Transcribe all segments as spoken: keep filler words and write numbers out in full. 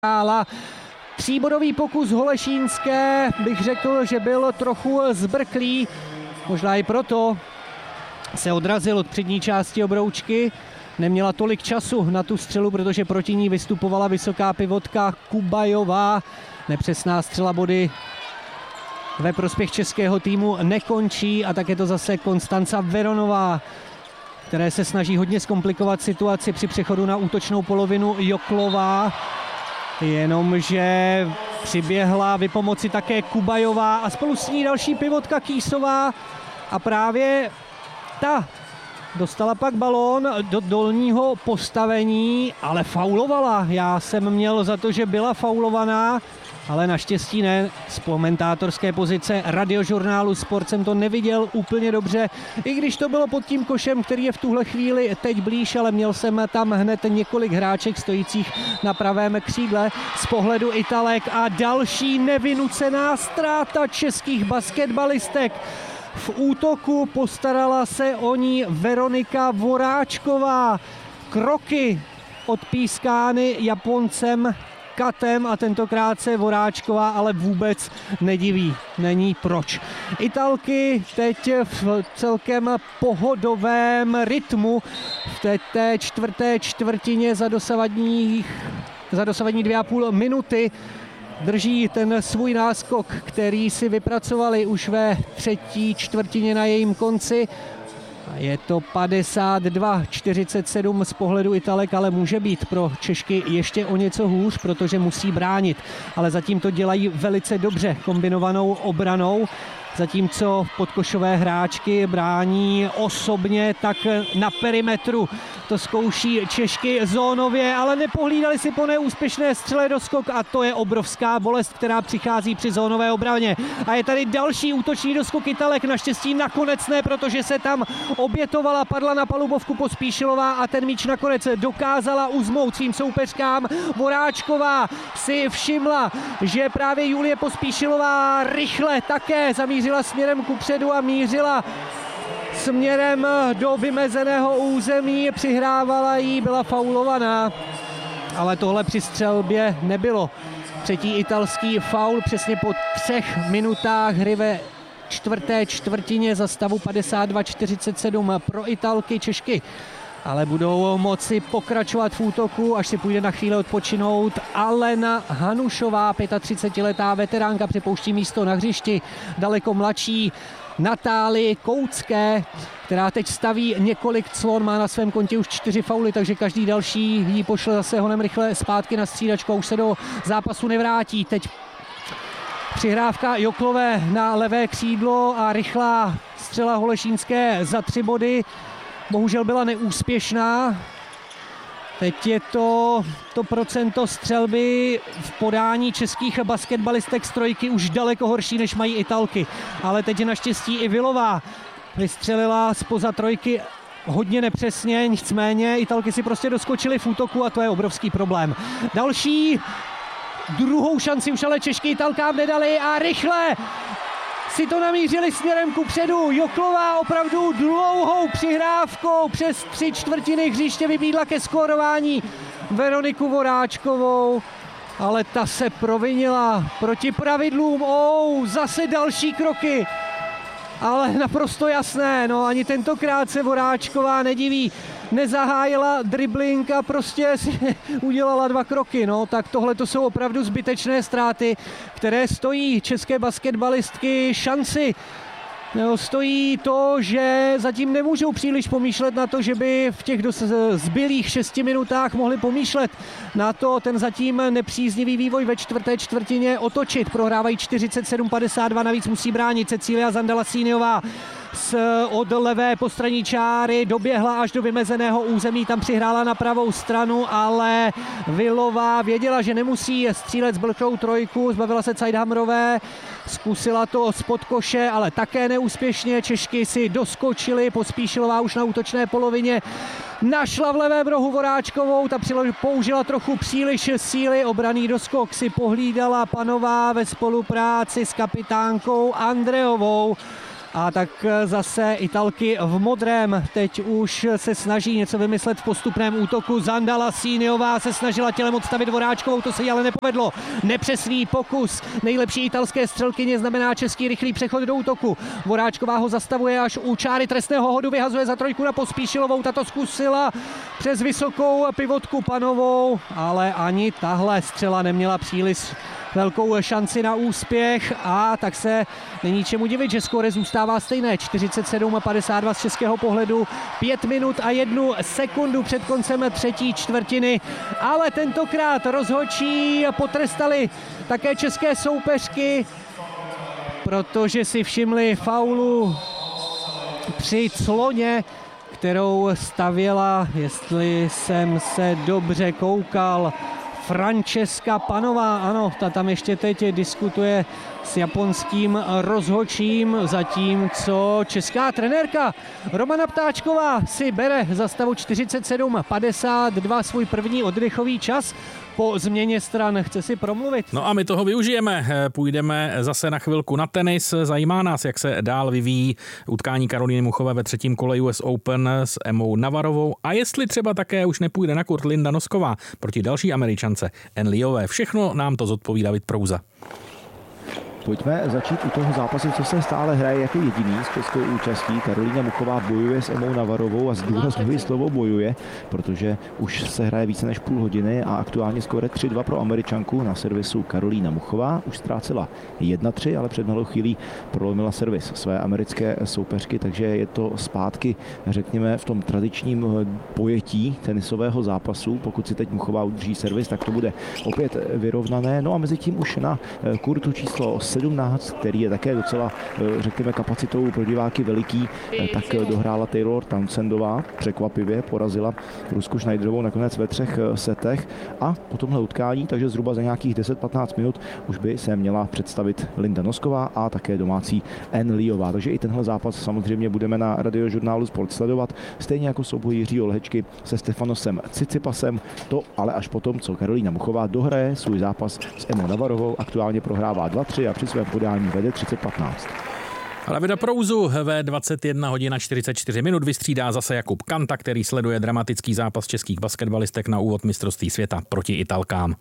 Krála. Tříbodový pokus Holešínské, bych řekl, že byl trochu zbrklý, možná i proto se odrazil od přední části obroučky. Neměla tolik času na tu střelu, protože proti ní vystupovala vysoká pivotka Kubajová. Nepřesná střela body ve prospěch českého týmu nekončí a tak je to zase Konstanca Veronová, které se snaží hodně zkomplikovat situaci při přechodu na útočnou polovinu Joklová. Jenomže přiběhla vypomoci také Kubajová a spolu s ní další pivotka Kýsová a právě ta dostala pak balón do dolního postavení, ale faulovala. Já jsem měl za to, že byla faulovaná, ale naštěstí ne. Z komentátorské pozice radiožurnálu Sport jsem to neviděl úplně dobře, i když to bylo pod tím košem, který je v tuhle chvíli teď blíž, ale měl jsem tam hned několik hráček stojících na pravém křídle z pohledu Italek a další nevynucená ztráta českých basketbalistek. V útoku postarala se o ní Veronika Voráčková. Kroky odpískány Japoncem Katem a tentokrát se Voráčková ale vůbec nediví. Není proč. Italky teď v celkem pohodovém rytmu v té, té čtvrté čtvrtině za dosavadních, za dosavadní dvě a půl minuty drží ten svůj náskok, který si vypracovali už ve třetí čtvrtině na jejím konci. Je to padesát dva čtyřicet sedm z pohledu Italek, ale může být pro Češky ještě o něco hůř, protože musí bránit. Ale zatím to dělají velice dobře kombinovanou obranou. Zatímco podkošové hráčky brání osobně, tak na perimetru to zkouší Češky zónově, ale nepohlídali si po neúspěšné střele do skok a to je obrovská bolest, která přichází při zónové obraně. A je tady další útočný doskok Italek, naštěstí nakonec ne, protože se tam obětovala, padla na palubovku Pospíšilová a ten míč nakonec dokázala uzmout svým soupeřkám. Voráčková si všimla, že právě Julie Pospíšilová rychle také zamířila směrem kupředu a mířila směrem do vymezeného území, přihrávala jí, byla faulovaná, ale tohle při střelbě nebylo. Třetí italský faul přesně po třech minutách hry ve čtvrté čtvrtině za stavu padesát dva čtyřicet sedm pro Italky. Češky ale budou moci pokračovat v útoku, až si půjde na chvíli odpočinout. Alena Hanušová, třicetiletá veteránka, přepouští místo na hřišti daleko mladší Natálii Koucké, která teď staví několik clon, má na svém kontě už čtyři fauly, takže každý další jí pošle zase honem rychle zpátky na střídačku a už se do zápasu nevrátí. Teď přihrávka Joklové na levé křídlo a rychlá střela Holešínské za tři body. Bohužel byla neúspěšná. Teď je to, to procento střelby v podání českých basketbalistek z trojky už daleko horší, než mají Italky. Ale teď je naštěstí i Vilová vystřelila zpoza trojky hodně nepřesně, nicméně Italky si prostě doskočily v útoku a to je obrovský problém. Další druhou šanci už ale Češky Italkám nedali a rychle si to namířili směrem kupředu. Joklová opravdu dlouhou přihrávkou přes tři čtvrtiny hřiště vybídla ke skórování Veroniku Voráčkovou, ale ta se provinila proti pravidlům. Oh, zase další kroky, ale naprosto jasné, no ani tentokrát se Voráčková nediví. Nezahájila dribbling a prostě si udělala dva kroky. No, tak tohle to jsou opravdu zbytečné ztráty, které stojí české basketbalistky šanci. No, stojí to, že zatím nemůžou příliš pomýšlet na to, že by v těch zbylých šesti minutách mohli pomýšlet na to ten zatím nepříznivý vývoj ve čtvrté čtvrtině otočit. Prohrávají čtyřicet sedm padesát dva, navíc musí bránit Cecilia Zandalasíniová. Z, od levé postranní čáry doběhla až do vymezeného území, tam přihrála na pravou stranu, ale Vilová věděla, že nemusí střílet zblklou trojku, zbavila se Cajdhamrové, zkusila to spod koše, ale také neúspěšně. Češky si doskočily, Pospíšilová už na útočné polovině našla v levém rohu Voráčkovou, ta použila trochu příliš síly, obranný doskok si pohlídala Panová ve spolupráci s kapitánkou Andreovou. A tak zase Italky v modrém teď už se snaží něco vymyslet v postupném útoku. Zanda Lassiniová se snažila tělem odstavit Voráčkovou, to se jí ale nepovedlo. Nepřesný pokus nejlepší italské střelkyně znamená český rychlý přechod do útoku. Voráčková ho zastavuje až u čáry trestného hodu, vyhazuje za trojku na Pospíšilovou, tato zkusila přes vysokou pivotku Panovou, ale ani tahle střela neměla příliš velkou šanci na úspěch a tak se není čemu divit, že skóre zůstává stejné. čtyřicet sedm padesát dva z českého pohledu, pět minut a jednu sekundu před koncem třetí čtvrtiny, ale tentokrát rozhodčí potrestali také české soupeřky, protože si všimli faulu při cloně, kterou stavěla, jestli jsem se dobře koukal, Francesca Panová. Ano, ta tam ještě teď diskutuje s japonským rozhodčím, zatímco česká trenérka Romana Ptáčková si bere za stavu čtyřicet sedm padesát dva svůj první oddechový čas po změně stran. Chce si promluvit. No a my toho využijeme. Půjdeme zase na chvilku na tenis. Zajímá nás, jak se dál vyvíjí utkání Karolíny Muchové ve třetím kole U S Open s Emmou Navarovou a jestli třeba také už nepůjde na kurt Linda Nosková proti další Američance Ann Liové. Všechno nám to zodpoví David Prouza. Pojďme začít u toho zápasu, co se stále hraje jako jediný s českou účastí. Karolína Muchová bojuje s Emmou Navarovou a zdůrazňuji slovo bojuje, protože už se hraje více než půl hodiny a aktuálně skóre tři dva pro Američanku. Na servisu Karolína Muchová už ztrácela jedna tři, ale před malou chvílí prolomila servis své americké soupeřky, takže je to zpátky, řekněme, v tom tradičním pojetí tenisového zápasu. Pokud si teď Muchová udrží servis, tak to bude opět vyrovnané. No a mezi tím už na kurtu číslo sedmnáct, který je také docela, řekněme, kapacitou pro diváky veliký, tak dohrála Taylor Townsendová. Překvapivě porazila Rusku Schneiderovou nakonec ve třech setech a po tomhle utkání, takže zhruba za nějakých deset patnáct minut už by se měla představit Linda Nosková a také domácí Ann Liová. Takže i tenhle zápas samozřejmě budeme na Radiožurnálu Sport sledovat, stejně jako souboj Jiřího Lhečky se Stefanosem Tsitsipasem. To ale až potom, co Karolína Muchová dohraje svůj zápas s Emmou Navarovou, aktuálně prohrává dva tři a při svém podání vede třicet patnáct. Davida Prouzu ve dvacet jedna hodin čtyřicet čtyři minut vystřídá zase Jakub Kanta, který sleduje dramatický zápas českých basketbalistek na úvod mistrovství světa proti Italkám.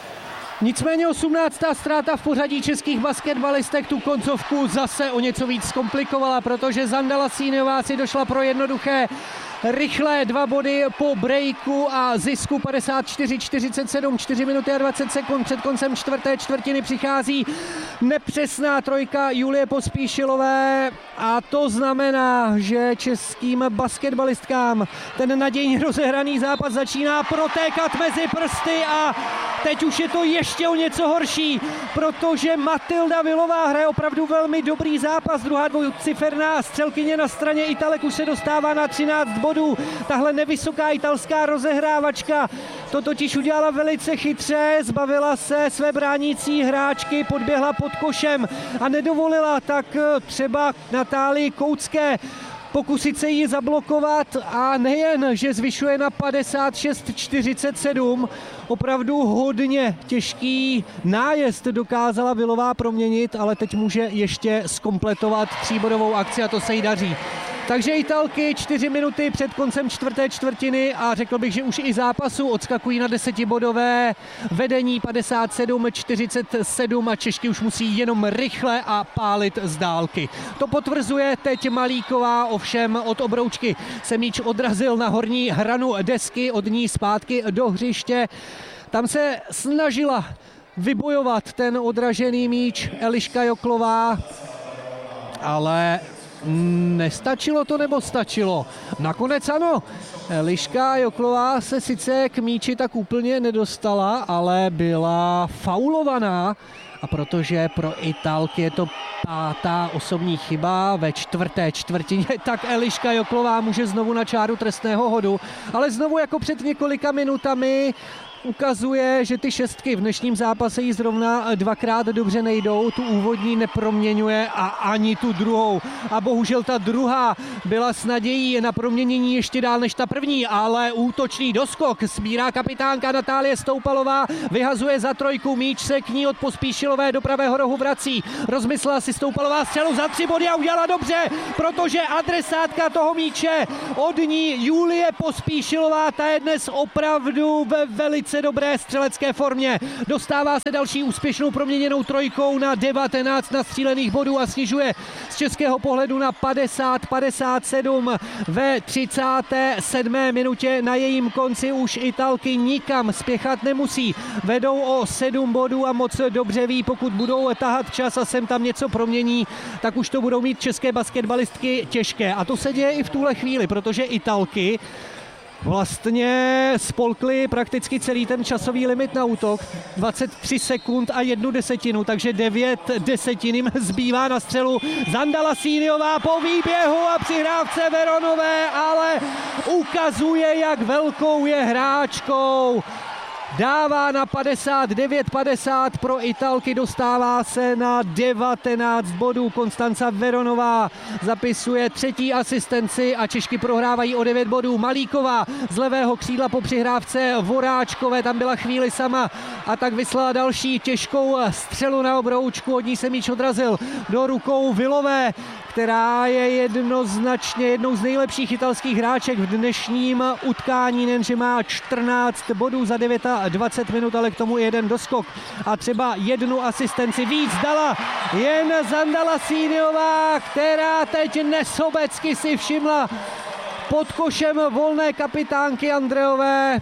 Nicméně osmnáctá ztráta v pořadí českých basketbalistek tu koncovku zase o něco víc zkomplikovala, protože Zanda Lassiniová si došla pro jednoduché rychlé dva body po breaku a zisku padesát čtyři čtyřicet sedm, čtyři minuty a dvacet sekund před koncem čtvrté čtvrtiny přichází nepřesná trojka Julie Pospíšilové a to znamená, že českým basketbalistkám ten nadějně rozehraný zápas začíná protékat mezi prsty a teď už je to ještě o něco horší, protože Matilda Vilová hraje opravdu velmi dobrý zápas, druhá dvouciferná střelkyně na straně Italek už se dostává na třináct bodů. Tahle nevysoká italská rozehrávačka to totiž udělala velice chytře, zbavila se své bránící hráčky, podběhla pod košem a nedovolila tak třeba Natálii Koucké pokusit se ji zablokovat a nejen, že zvyšuje na padesát šest čtyřicet sedm, opravdu hodně těžký nájezd dokázala Vilová proměnit, ale teď může ještě zkompletovat tříbodovou akci a to se jí daří. Takže Italky čtyři minuty před koncem čtvrté čtvrtiny a řekl bych, že už i zápasu odskakují na desetibodové vedení padesát sedm čtyřicet sedm a Češky už musí jenom rychle a pálit z dálky. To potvrzuje teď Malíková, ovšem od obroučky se míč odrazil na horní hranu desky, od ní zpátky do hřiště. Tam se snažila vybojovat ten odražený míč Eliška Joklová, ale nestačilo to, nebo stačilo? Nakonec ano. Eliška Joklová se sice k míči tak úplně nedostala, ale byla faulovaná. A protože pro Italky je to pátá osobní chyba ve čtvrté čtvrtině, tak Eliška Joklová může znovu na čáru trestného hodu. Ale znovu jako před několika minutami ukazuje, že ty šestky v dnešním zápase jí zrovna dvakrát dobře nejdou, tu úvodní neproměňuje a ani tu druhou. A bohužel ta druhá byla s nadějí na proměnění ještě dál než ta první, ale útočný doskok sbírá kapitánka Natálie Stoupalová, vyhazuje za trojku, míč se k ní od Pospíšilové Šídlové do pravého rohu vrací. Rozmyslela si Stoupalová střelu za tři body a udělala dobře, protože adresátka toho míče od ní Julie Pospíšilová, ta je dnes opravdu ve velice dobré střelecké formě. Dostává se další úspěšnou proměněnou trojkou na devatenáct nastřílených bodů a snižuje z českého pohledu na padesát padesát sedm. Ve třicáté sedmé minutě na jejím konci už Italky nikam spěchat nemusí. Vedou o sedm bodů a moc dobře ví, pokud budou tahat čas a sem tam něco promění, tak už to budou mít české basketbalistky těžké. A to se děje i v tuhle chvíli, protože Italky vlastně spolkli prakticky celý ten časový limit na útok. dvacet tři sekund a jednu desetinu, takže devět desetin jim zbývá na střelu. Zanda Lasíniová po výběhu a přihrávce Veronové, ale ukazuje, jak velkou je hráčkou. Dává na padesát devět padesát pro Italky, dostává se na devatenáct bodů. Konstanca Veronová zapisuje třetí asistenci a Češky prohrávají o devět bodů. Malíková z levého křídla po přihrávce Voráčkové, tam byla chvíli sama a tak vyslala další těžkou střelu na obroučku, od ní se míč odrazil do rukou Vilové, která je jednoznačně jednou z nejlepších italských hráček v dnešním utkání, nejenže má čtrnáct bodů za dvacet devět minut, ale k tomu jeden doskok a třeba jednu asistenci víc dala jen Zanda Lasíniová, která teď nesobecky si všimla pod košem volné kapitánky Andreové.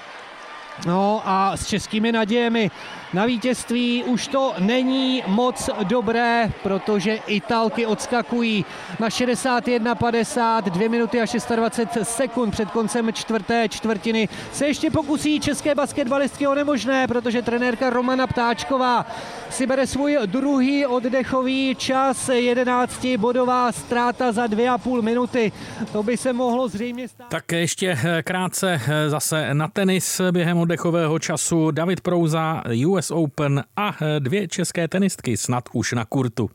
No a s českými nadějemi na vítězství už to není moc dobré, protože Italky odskakují na šedesát jedna padesát, dvě minuty a dvacet šest sekund před koncem čtvrté čtvrtiny. Se ještě pokusí české basketbalistky o nemožné, protože trenérka Romana Ptáčková si bere svůj druhý oddechový čas, jedenáctibodová ztráta za dvě a půl minuty. To by se mohlo zřejmě stát. Tak ještě krátce zase na tenis během oddechového času. David Prouza, U S Open a dvě české tenistky snad už na kurtu.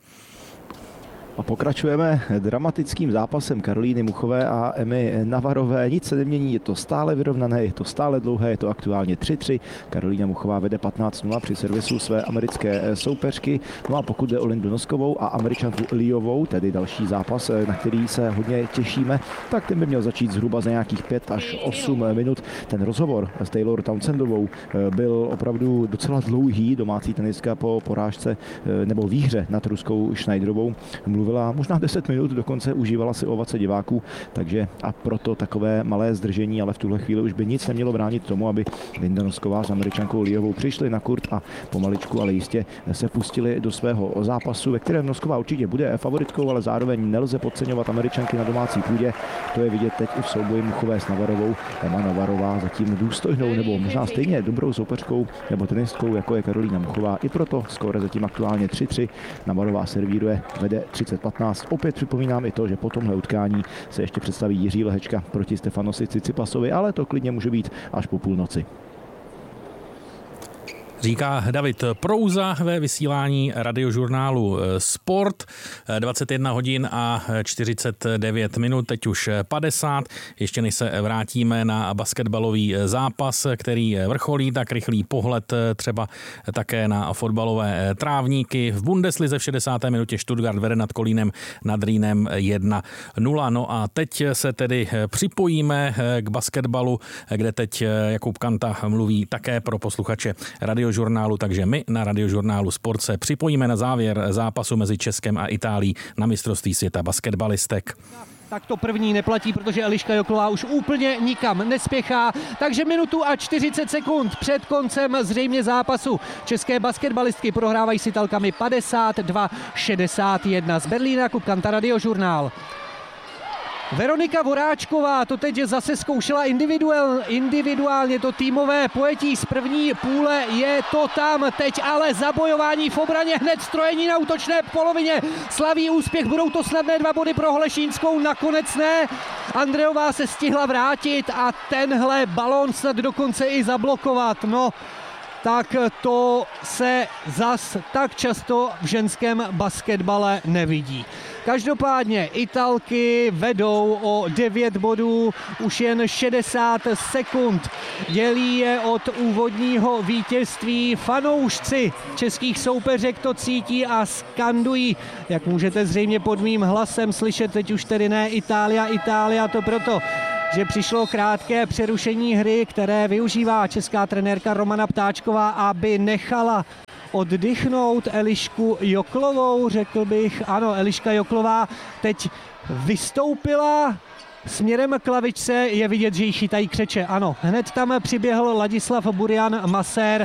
A pokračujeme dramatickým zápasem Karolíny Muchové a Emy Navarové. Nic se nemění, je to stále vyrovnané, je to stále dlouhé, je to aktuálně tři tři. Karolína Muchová vede patnáct nula při servisu své americké soupeřky. No a pokud jde o Lindu Noskovou a Američanku Liovou, tedy další zápas, na který se hodně těšíme, tak ten by měl začít zhruba za nějakých pět až osm minut. Ten rozhovor s Taylor Townsendovou byl opravdu docela dlouhý. Domácí tenistka po porážce nebo výhře nad ruskou Schneiderovou mluvila možná deset minut, dokonce užívala si ovace diváků, takže a proto takové malé zdržení, ale v tuhle chvíli už by nic nemělo bránit tomu, aby Linda Nosková s Američankou Liovou přišli na kurt a pomaličku, ale jistě se pustili do svého zápasu, ve kterém Nosková určitě bude favoritkou, ale zároveň nelze podceňovat Američanky na domácí půdě. To je vidět teď i v souboji Muchové s Navarovou. Emma Navarová zatím důstojnou nebo možná stejně dobrou soupeřkou nebo tenistkou, jako je Karolína Muchová. I proto skóre zatím aktuálně tři tři. Navarová servíruje, vede třicet patnáct. Opět připomínám i to, že po tomhle utkání se ještě představí Jiří Lehečka proti Stefanosi Tsitsipasovi, ale to klidně může být až po půlnoci. Říká David Prouza ve vysílání radiožurnálu Sport. dvacet jedna hodin a čtyřicet devět minut, teď už padesát. Ještě než se vrátíme na basketbalový zápas, který vrcholí, tak rychlý pohled třeba také na fotbalové trávníky. V Bundeslize v šedesáté minutě Stuttgart vede nad Kolínem nad Rýnem jedna nula. No a teď se tedy připojíme k basketbalu, kde teď Jakub Kanta mluví také pro posluchače radio Radiožurnálu, takže my na Radiožurnálu Sport se připojíme na závěr zápasu mezi Českem a Itálií na mistrovství světa basketbalistek. Tak to první neplatí, protože Eliška Joklová už úplně nikam nespěchá, takže minutu a čtyřicet sekund před koncem zřejmě zápasu české basketbalistky prohrávají s Italkami padesát dva šedesát jedna. Z Berlína Jakub Kanta, Radiožurnál. Veronika Voráčková to teď zase zkoušela individuál, individuálně, to týmové pojetí z první půle je to tam teď, ale zabojování v obraně, hned strojení na útočné polovině, slaví úspěch, budou to snadné dva body pro Holešínskou, nakonec ne. Andreová se stihla vrátit a tenhle balón snad dokonce i zablokovat, no. tak to se zas tak často v ženském basketbale nevidí. Každopádně Italky vedou o devět bodů, už jen šedesát sekund dělí je od úvodního vítězství. Fanoušci českých soupeřek to cítí a skandují, jak můžete zřejmě pod mým hlasem slyšet, teď už tedy ne Itália, Itália, to proto, že přišlo krátké přerušení hry, které využívá česká trenérka Romana Ptáčková, aby nechala oddychnout Elišku Joklovou, řekl bych. Ano, Eliška Joklová teď vystoupila směrem k lavičce, je vidět, že jí chytají křeče. Ano, hned tam přiběhl Ladislav Burian Masér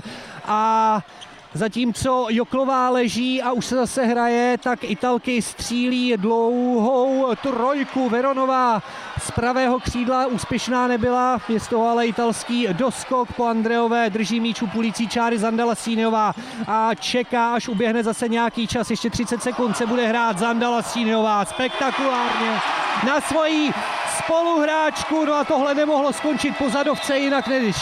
a zatímco Joklová leží a už se zase hraje, tak Italky střílí dlouhou trojku. Veronová z pravého křídla úspěšná nebyla, je z toho ale italský doskok po Andreové, drží míč u půlící čáry Zandala Síniová a čeká, až uběhne zase nějaký čas, ještě třicet sekund se bude hrát Zandala Síniová spektakulárně na svoji spoluhráčku, no a tohle nemohlo skončit po zadovce jinak než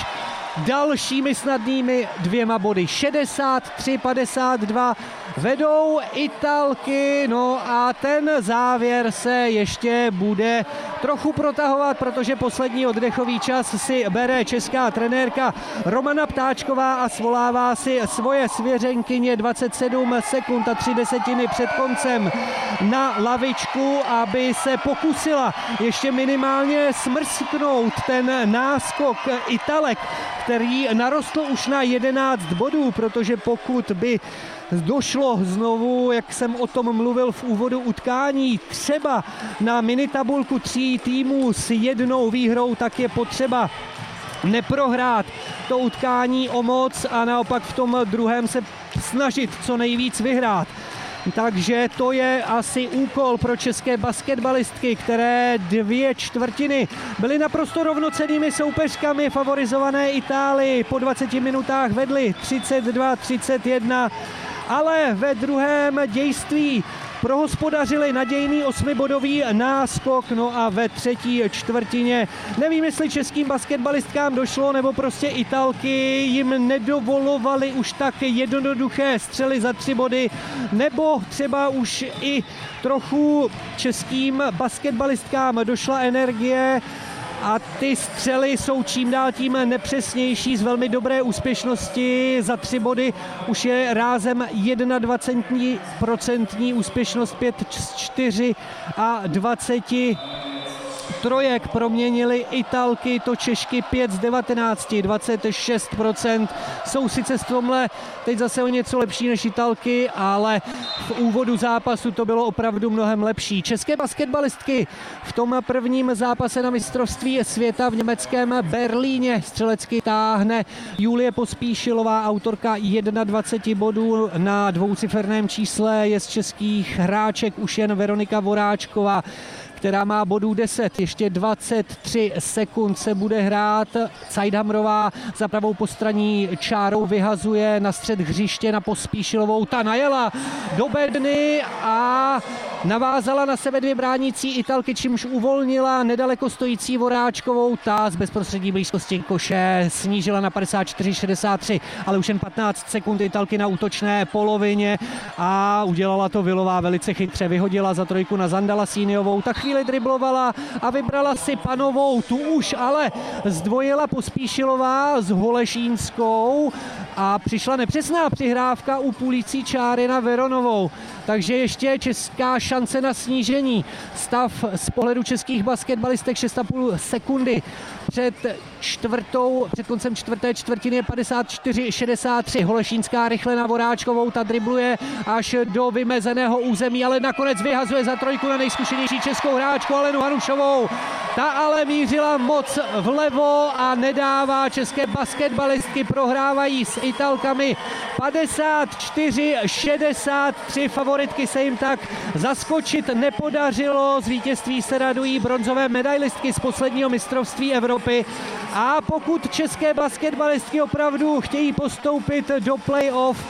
dalšími snadnými dvěma body. šedesát tři padesát dva vedou Italky, no a ten závěr se ještě bude trochu protahovat, protože poslední oddechový čas si bere česká trenérka Romana Ptáčková a svolává si svoje svěřenkyně dvacet sedm sekund a tři desetiny před koncem na lavičku, aby se pokusila ještě minimálně smrsknout ten náskok Italek, který narostl už na jedenáct bodů, protože pokud by došlo znovu, jak jsem o tom mluvil v úvodu utkání, třeba na minitabulku tří týmů s jednou výhrou, tak je potřeba neprohrát to utkání o moc a naopak v tom druhém se snažit co nejvíc vyhrát. Takže to je asi úkol pro české basketbalistky, které dvě čtvrtiny byly naprosto rovnocennými soupeřkami favorizované Itálii. Po dvaceti minutách vedly třicet dva třicet jedna, ale ve druhém dějství prohospodařili nadějný osmibodový náskok, no a ve třetí čtvrtině nevím, jestli českým basketbalistkám došlo, nebo prostě Italky jim nedovolovaly už tak jednoduché střely za tři body, nebo třeba už i trochu českým basketbalistkám došla energie a ty střely jsou čím dál tím nepřesnější z velmi dobré úspěšnosti. Za tři body už je rázem dvacet jedna procent úspěšnost, pět z čtyři a dvaceti trojek proměnili Italky, to Češky pět z devatenácti, dvacet šest procent. Jsou sice v tomhle teď zase o něco lepší než Italky, ale v úvodu zápasu to bylo opravdu mnohem lepší. České basketbalistky v tom prvním zápase na mistrovství světa v německém Berlíně střelecky táhne Julie Pospíšilová, autorka dvacet jedna bodů, na dvouciferném čísle je z českých hráček už jen Veronika Voráčková, která má bodů deset, ještě dvacet tři sekund se bude hrát. Cajdhamrová za pravou postraní čárou vyhazuje na střed hřiště na Pospíšilovou, ta najela do bedny a navázala na sebe dvě bránící Italky, čímž uvolnila nedaleko stojící Voráčkovou, ta z bezprostřední blízkosti koše snížila na padesát čtyři šedesát tři, ale už jen patnáct sekund Italky na útočné polovině a udělala to Vilová velice chytře, vyhodila za trojku na Zandala Síniovou, ta chvíli driblovala a vybrala si Panovou, tu už ale zdvojila Pospíšilová s Holešínskou a přišla nepřesná přihrávka u půlící čáry na Veronovou, takže ještě česká šance na snížení. Stav z pohledu českých basketbalistek šest a půl sekundy před čtvrtou, před koncem čtvrté čtvrtiny je padesát čtyři šedesát tři. Holešínská rychle na Voráčkovou, ta dribluje až do vymezeného území, ale nakonec vyhazuje za trojku na nejzkušenější českou hráčku Alenu Hanušovou. Ta ale mířila moc vlevo a nedává, české basketbalistky prohrávají s Italkami padesát čtyři šedesát tři. Favoritky se jim tak zaskočit nepodařilo, z vítězství se radují bronzové medailistky z posledního mistrovství Evropy. A pokud české basketbalistky opravdu chtějí postoupit do play-off,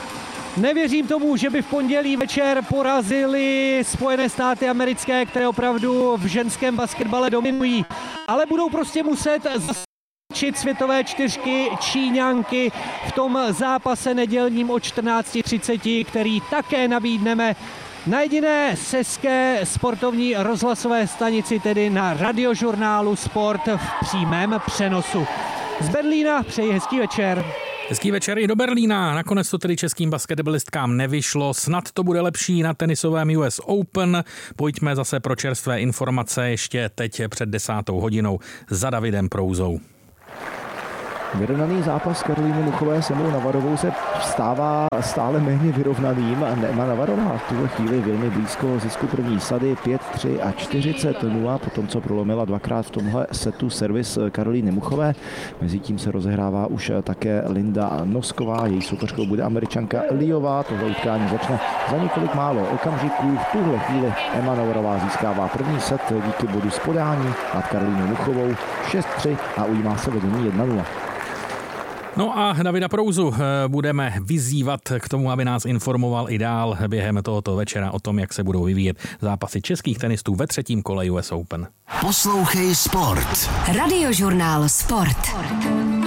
nevěřím tomu, že by v pondělí večer porazili Spojené státy americké, které opravdu v ženském basketbale dominují, ale budou prostě muset Čit světové čtyřky Číňanky v tom zápase nedělním o čtrnáct třicet, který také nabídneme na jediné sezké sportovní rozhlasové stanici, tedy na Radiožurnálu Sport v přímém přenosu. Z Berlína přeji hezký večer. Hezký večer i do Berlína. Nakonec to tedy českým basketbalistkám nevyšlo. Snad to bude lepší na tenisovém U S Open. Pojďme zase pro čerstvé informace ještě teď před desátou hodinou za Davidem Prouzou. Vyrovnaný zápas Karolíny Muchové s Emou Navarovou se stává stále méně vyrovnaným. Emma Navarová v tuhle chvíli velmi blízko zisku první sady pět tři a čtyřicet nula, potom co prolomila dvakrát v tomhle setu servis Karolíny Muchové. Mezitím se rozehrává už také Linda Nosková, její soupeřkou bude Američanka Liová. Tohle utkání začne za několik málo okamžiků. V tuhle chvíli Emma Navarová získává první set díky bodu z podání nad Karolínou Muchovou šest tři a ujímá se vedení jedna nula. No a Davida Prouzu budeme vyzývat k tomu, aby nás informoval i dál během tohoto večera o tom, jak se budou vyvíjet zápasy českých tenistů ve třetím kole U S Open. Poslouchej Sport. Radiožurnál Sport.